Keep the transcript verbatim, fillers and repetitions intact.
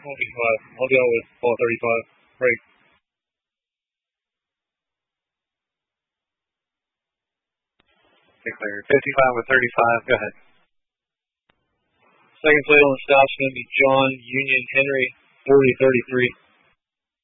twenty-five. I'll go with ball thirty-five. Break. Declare fifty-five with thirty-five. Go ahead. Second plate on the stop's going to be John Union Henry, forty thirty-three.